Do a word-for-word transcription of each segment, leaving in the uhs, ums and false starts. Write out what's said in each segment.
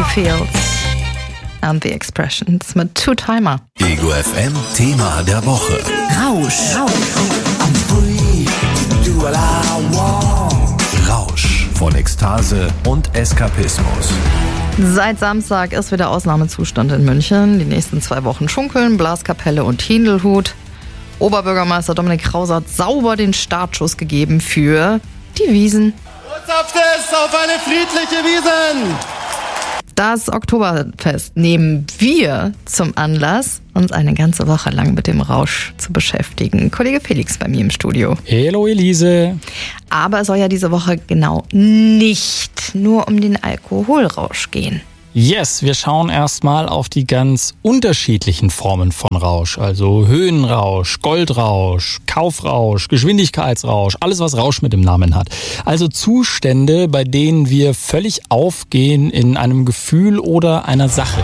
Fields and the Expressions mit Two-Timer. Ego F M Thema der Woche. Rausch. Rausch von Ekstase und Eskapismus. Seit Samstag ist wieder Ausnahmezustand in München. Die nächsten zwei Wochen Schunkeln, Blaskapelle und Tindelhut. Oberbürgermeister Dominik Krause hat sauber den Startschuss gegeben für die Wiesn. Botschaft ist auf eine friedliche Wiesn! Das Oktoberfest nehmen wir zum Anlass, uns eine ganze Woche lang mit dem Rausch zu beschäftigen. Kollege Felix bei mir im Studio. Hallo Elise. Aber es soll ja diese Woche genau nicht nur um den Alkoholrausch gehen. Yes, wir schauen erstmal auf die ganz unterschiedlichen Formen von Rausch. Also Höhenrausch, Goldrausch, Kaufrausch, Geschwindigkeitsrausch, alles was Rausch mit dem Namen hat. Also Zustände, bei denen wir völlig aufgehen in einem Gefühl oder einer Sache.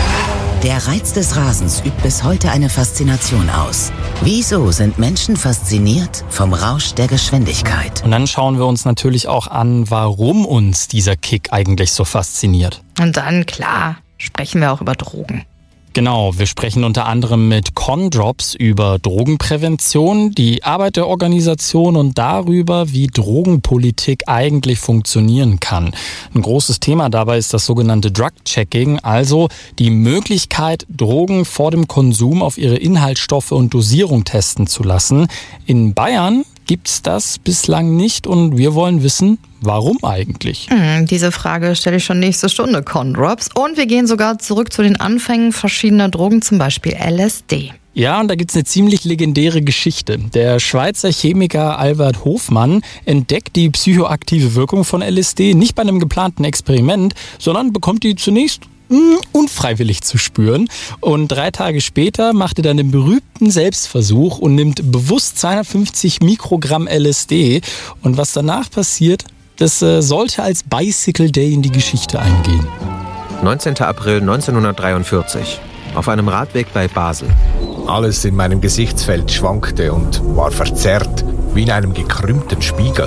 Der Reiz des Rasens übt bis heute eine Faszination aus. Wieso sind Menschen fasziniert vom Rausch der Geschwindigkeit? Und dann schauen wir uns natürlich auch an, warum uns dieser Kick eigentlich so fasziniert. Und dann, klar, sprechen wir auch über Drogen. Genau, wir sprechen unter anderem mit Condrops über Drogenprävention, die Arbeit der Organisation und darüber, wie Drogenpolitik eigentlich funktionieren kann. Ein großes Thema dabei ist das sogenannte Drug-Checking, also die Möglichkeit, Drogen vor dem Konsum auf ihre Inhaltsstoffe und Dosierung testen zu lassen. In Bayern gibt's das bislang nicht und wir wollen wissen, warum eigentlich? Hm, diese Frage stelle ich schon nächste Stunde, Condrops. Und wir gehen sogar zurück zu den Anfängen verschiedener Drogen, zum Beispiel L S D. Ja, und da gibt's eine ziemlich legendäre Geschichte. Der Schweizer Chemiker Albert Hofmann entdeckt die psychoaktive Wirkung von L S D nicht bei einem geplanten Experiment, sondern bekommt die zunächst unfreiwillig zu spüren. Und drei Tage später macht er dann den berühmten Selbstversuch und nimmt bewusst zweihundertfünfzig Mikrogramm L S D. Und was danach passiert, das äh, sollte als Bicycle Day in die Geschichte eingehen. neunzehnter April neunzehnhundertdreiundvierzig. Auf einem Radweg bei Basel. Alles in meinem Gesichtsfeld schwankte und war verzerrt, wie in einem gekrümmten Spiegel.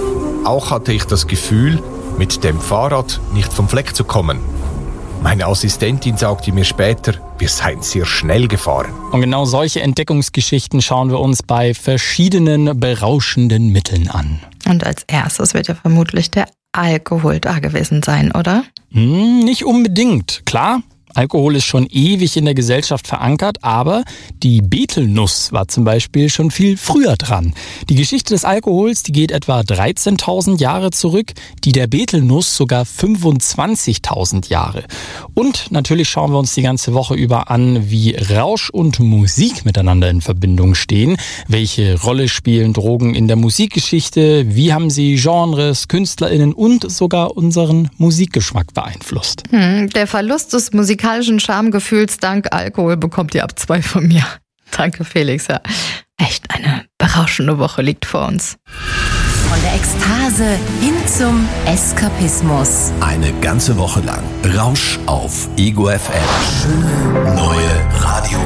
Auch hatte ich das Gefühl, mit dem Fahrrad nicht vom Fleck zu kommen. Meine Assistentin sagte mir später, wir seien sehr schnell gefahren. Und genau solche Entdeckungsgeschichten schauen wir uns bei verschiedenen berauschenden Mitteln an. Und als erstes wird ja vermutlich der Alkohol da gewesen sein, oder? Hm, nicht unbedingt. Klar, Alkohol ist schon ewig in der Gesellschaft verankert, aber die Betelnuss war zum Beispiel schon viel früher dran. Die Geschichte des Alkohols, die geht etwa dreizehntausend Jahre zurück, die der Betelnuss sogar fünfundzwanzigtausend Jahre. Und natürlich schauen wir uns die ganze Woche über an, wie Rausch und Musik miteinander in Verbindung stehen. Welche Rolle spielen Drogen in der Musikgeschichte? Wie haben sie Genres, KünstlerInnen und sogar unseren Musikgeschmack beeinflusst? Hm, der Verlust des musikalischen Schamgefühls dank Alkohol bekommt ihr ab zwei von mir. Danke, Felix. Ja, echt eine berauschende Woche liegt vor uns. Von der Ekstase hin zum Eskapismus. Eine ganze Woche lang Rausch auf Ego F M. Schöne neue Radio.